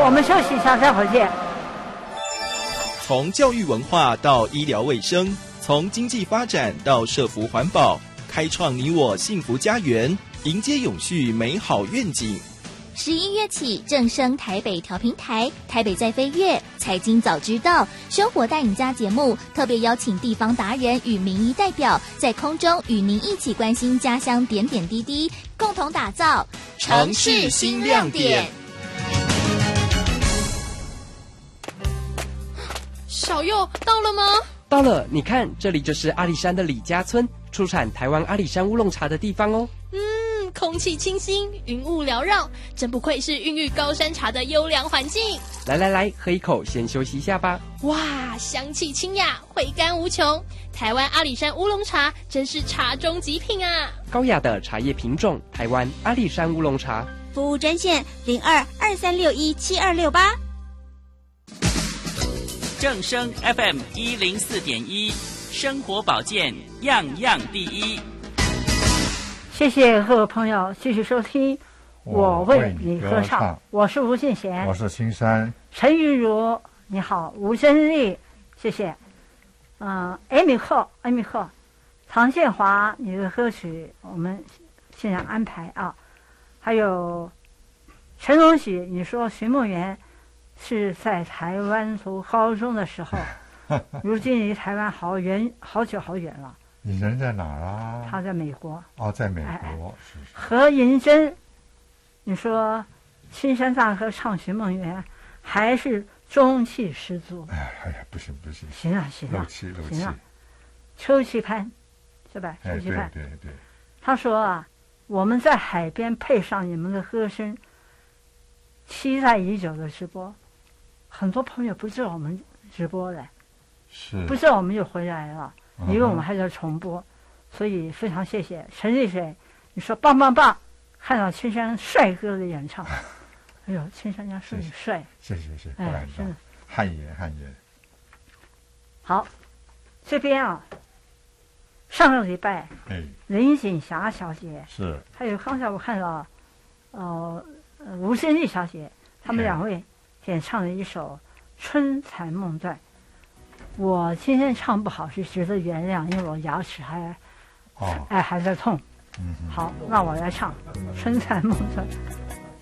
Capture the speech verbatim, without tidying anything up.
我们休息一下，待会儿见。 从教育文化到医疗卫生，从经济发展到社福环保，开创你我幸福家园，迎接永续美好愿景。 十一月起正声台北调频台、台北在飞跃、财经早知道、生活带你家节目，特别邀请地方达人与民意代表，在空中与您一起关心家乡点点滴滴，共同打造城市新亮点。 小佑到了吗？ 到了，你看，这里就是阿里山的李家村，出产台湾阿里山乌龙茶的地方哦。 嗯，空气清新，云雾缭绕，真不愧是孕育高山茶的优良环境。 来来来，喝一口，先休息一下吧。 哇，香气清雅，回甘无穷。台湾阿里山乌龙茶真是茶中极品啊！ 高雅的茶叶品种，台湾阿里山乌龙茶。 服务专线零二二三六一七二六八。 正声 F M 一零四点一，生活保健样样第一。 谢谢各位朋友继续收听我为你歌唱，我是吴信贤， 我是青山， 陈玉如，你好，吴珍丽，谢谢。嗯，艾米克，艾米克，唐建华，你的歌曲我们现在安排啊。还有陈荣喜，你说徐梦圆是在台湾读高中的时候，如今离台湾好远，好久好远了。 你人在哪儿啊？ 他在美国。 哦，在美国。 哎哎是是。 何银珍，你说青山大哥唱徐梦圆，还是中气十足。 哎呀哎呀，不行不行。 行啊行啊。 漏气漏气。 行啊。邱其潘，是吧？邱其潘。 对对对。 他说啊，我们在海边配上你们的歌声，期待已久的直播，很多朋友不知道我们直播的， 是不知道我们又回来了。因为我们还在重播，所以非常谢谢陈丽水，你说棒棒棒，看到青山帅哥的演唱，哎呦，青山家说你帅， 谢谢谢谢， 哎，真的汗颜汗颜。 好，这边啊，上个礼拜， 哎， 林锦霞小姐是， 还有刚才我看到，呃，吴珍丽小姐，他们两位演唱了一首《春蚕梦断》。我今天唱不好是值得原谅，因为我牙齿还， 哦， 哎还在痛。 嗯， 好，那我来唱《春蚕梦断》。